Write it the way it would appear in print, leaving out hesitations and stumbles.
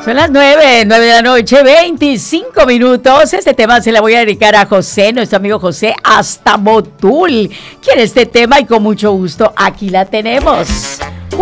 Son las 9 de la noche, 25 minutos. Este tema se la voy a dedicar a José, nuestro amigo José, hasta Motul. Quiere este tema y con mucho gusto aquí la tenemos.